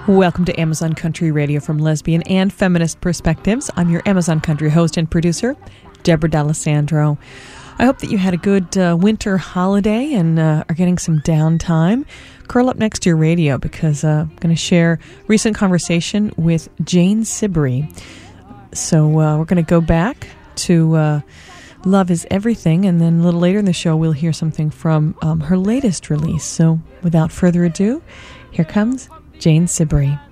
Welcome to Amazon Country Radio from lesbian and feminist perspectives. I'm your Amazon Country host and producer, Deborah D'Alessandro. I hope that you had a good winter holiday and are getting some downtime. Curl up next to your radio because I'm going to share a recent conversation with Jane Siberry. So we're going to go back to Love is Everything, and then a little later in the show we'll hear something from her latest release. So without further ado, here comes Jane Siberry.